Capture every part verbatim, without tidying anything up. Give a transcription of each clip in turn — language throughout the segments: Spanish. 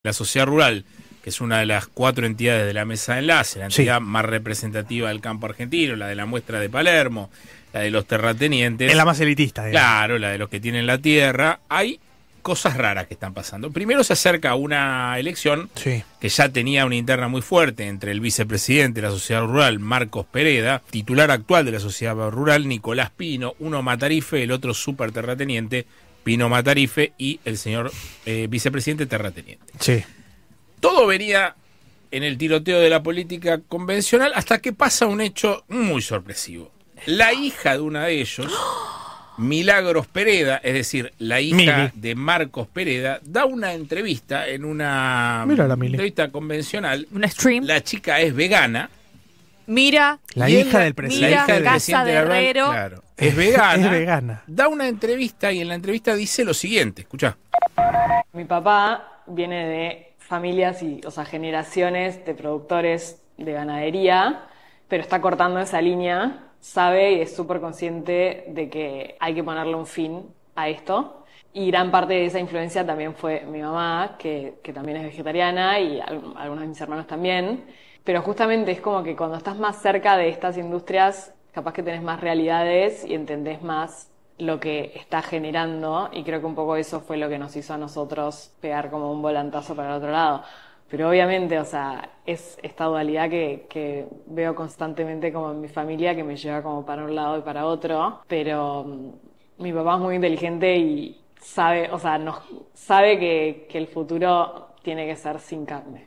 La sociedad rural, que es una de las cuatro entidades de la mesa de enlace, la entidad sí. más representativa del campo argentino, la de la muestra de Palermo, la de los terratenientes. Es la más elitista, digamos. Claro, la de los que tienen la tierra. Hay cosas raras que están pasando. Primero se acerca una elección sí. que ya tenía una interna muy fuerte entre el vicepresidente de la sociedad rural, Marcos Pereda, titular actual de la sociedad rural, Nicolás Pino, uno Matarife, el otro super terrateniente, Pino Matarife, y el señor eh, vicepresidente terrateniente. Sí. Todo venía en el tiroteo de la política convencional hasta que pasa un hecho muy sorpresivo. La hija de una de ellos, Milagros Pereda, es decir, la hija Mili. de Marcos Pereda, da una entrevista en una Mira la Mili. entrevista convencional. Una stream. La chica es vegana. Mira. La y hija la, del presidente. Mira, la hija del Casa presidente de la rural, Herrero. claro, es vegana. Es vegana. Da una entrevista y en la entrevista dice lo siguiente. Escuchá. Mi papá viene de familias y, o sea, generaciones de productores de ganadería, pero está cortando esa línea, sabe y es súper consciente de que hay que ponerle un fin a esto. Y gran parte de esa influencia también fue mi mamá, que, que también es vegetariana, y al- algunos de mis hermanos también. Pero justamente es como que cuando estás más cerca de estas industrias, capaz que tenés más realidades y entendés más lo que está generando, y creo que un poco eso fue lo que nos hizo a nosotros pegar como un volantazo para el otro lado. Pero obviamente, o sea, es esta dualidad que, que veo constantemente como en mi familia, que me lleva como para un lado y para otro, pero mm, mi papá es muy inteligente y sabe, o sea, nos, sabe que, que el futuro tiene que ser sin carne.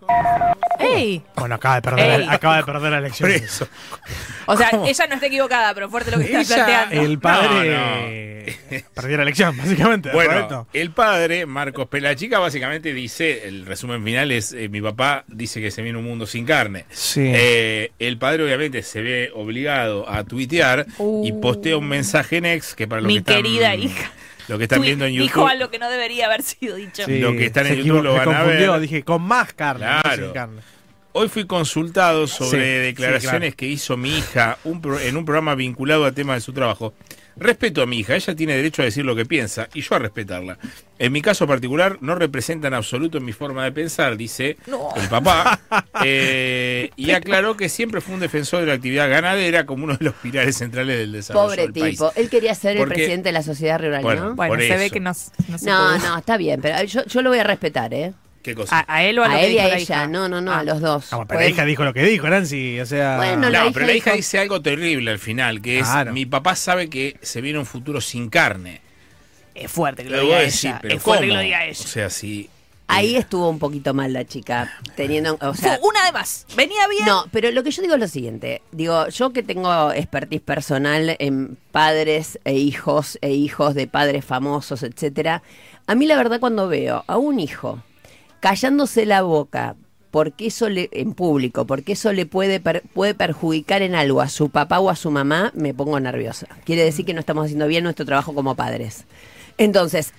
¡Ey! Bueno, acaba de perder, Ey. la, acaba de perder la elección. Por eso. O sea, ¿Cómo? ella no está equivocada, pero fuerte lo que está Ella- planteando. El padre No, no. perdió la elección, básicamente. Bueno, ¿correcto? el padre, Marcos Pereda, la chica básicamente dice, el resumen final es, eh, mi papá dice que se viene un mundo sin carne. Sí. Eh, el padre obviamente se ve obligado a tuitear Uh. y postea un mensaje en ex que para los Mi que están, querida hija. lo que están Tui- viendo en YouTube, Dijo algo que no debería haber sido dicho. Sí, lo que están en se YouTube lo equivocó, van me a confundió, ver. Dije, con más carne, no Claro. sin carne. Hoy fui consultado sobre Sí, declaraciones sí, claro. que hizo mi hija un pro- en un programa vinculado a temas de su trabajo. Respeto a mi hija, ella tiene derecho a decir lo que piensa y yo a respetarla. En mi caso particular no representa en absoluto mi forma de pensar, dice No. el papá, eh, y aclaró que siempre fue un defensor de la actividad ganadera como uno de los pilares centrales del desarrollo Pobre del país. tipo. Él quería ser el Porque- presidente de la sociedad rural, Bueno, ¿no? Bueno, Por se ve eso. que no, no se No, pudo. no, está bien, pero yo, yo lo voy a respetar, ¿eh? ¿Qué cosa? ¿A, a él o a, lo A que él y dijo a la ella. hija? No, no, no, Ah. a los dos. No, pero la Pueden- hija dijo lo que dijo, Nancy. O sea. Bueno, la No, hija pero la hija dijo- dice algo terrible al final, que es, Claro. mi papá sabe que se viene un futuro sin carne. Es fuerte que lo Luego diga decir, ella. pero Es fuerte que ¿cómo? lo diga O ella. sea, si... Ahí estuvo un poquito mal la chica, teniendo, o sea, Fue una de más. Venía bien. no, pero lo que yo digo es lo siguiente, digo, yo que tengo expertise personal en padres e hijos e hijos de padres famosos, etcétera, a mí la verdad cuando veo a un hijo callándose la boca porque eso le, en público, porque eso le puede per- puede perjudicar en algo a su papá o a su mamá, me pongo nerviosa. Quiere decir que no estamos haciendo bien nuestro trabajo como padres. Entonces,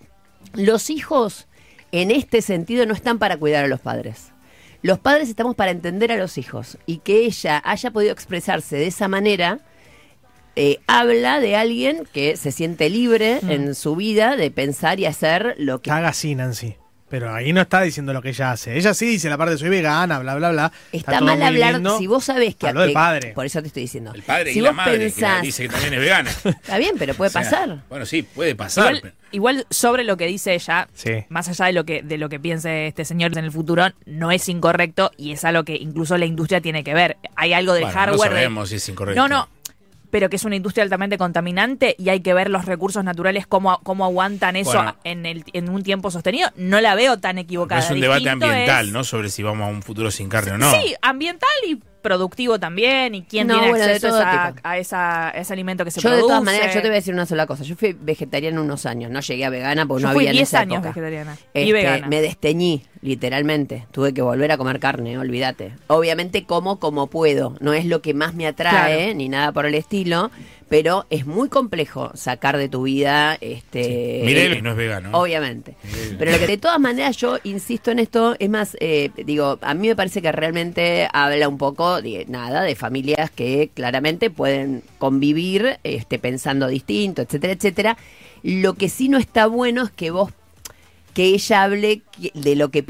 los hijos en este sentido no están para cuidar a los padres. Los padres estamos para entender a los hijos, y que ella haya podido expresarse de esa manera eh, habla de alguien que se siente libre Mm. en su vida de pensar y hacer lo que Haga así, Nancy. Pero ahí no está diciendo lo que ella hace. Ella sí dice la parte de soy vegana, bla, bla, bla. está, todo mal muy hablar. lindo. Si vos sabés que Habló del que- padre. por eso te estoy diciendo. El padre si y la vos madre, pensás, que dice que también es vegana. está bien, pero puede O sea, pasar. Bueno, sí, puede pasar. Igual, igual sobre lo que dice ella, Sí. más allá de lo que de lo que piense este señor en el futuro, no es incorrecto y es algo que incluso la industria tiene que ver. Hay algo del Bueno, hardware. no de- sabemos si es incorrecto. No, no, pero que es una industria altamente contaminante y hay que ver los recursos naturales, cómo, cómo aguantan eso Bueno. en, el, en un tiempo sostenido. No la veo tan Pero equivocada. es un debate Distinto ambiental, es- ¿no? Sobre si vamos a un futuro sin carne o no. Sí, ambiental y productivo también, y quién No, tiene bueno, de acceso todo a, tipo. a esa, a ese alimento que se Yo produce. de todas maneras, yo te voy a decir una sola cosa. Yo fui vegetariana unos años, no llegué a vegana porque Yo no fui había en diez esa años época. vegetariana y Este, vegana. Me desteñí, literalmente. Tuve que volver a comer carne, olvídate. Obviamente como como puedo. No es lo que más me atrae, Claro. ni nada por el estilo, pero es muy complejo sacar de tu vida este Mireille no es vegano. obviamente. Pero lo que de todas maneras yo insisto en esto, es más, eh, digo, a mí me parece que realmente habla un poco de nada, de familias que claramente pueden convivir este, pensando distinto, etcétera, etcétera. Lo que sí no está bueno es que vos que ella hable que- de lo que